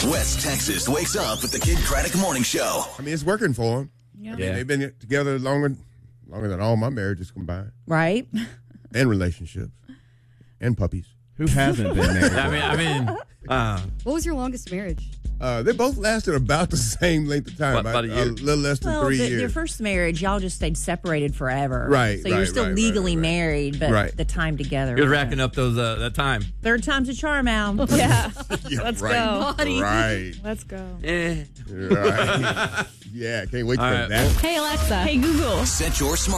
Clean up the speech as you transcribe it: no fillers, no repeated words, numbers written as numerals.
West Texas wakes up with the Kid Craddock Morning Show. I mean, it's working for them. Yeah. They've been together longer than all my marriages combined. Right? And relationships. And puppies. Who hasn't been married? What was your longest marriage? They both lasted about the same length of time. About a year? A little less than 3 years. Your first marriage, y'all just stayed separated forever. Right, So you're still legally married, but Right. the time together. You're racking up those that time. Third time's a charm, Al. Yeah. Let's go. Right. Let's go. Right. Yeah, can't wait to All go right. that. Hey, Alexa. Hey, Google. Set your smart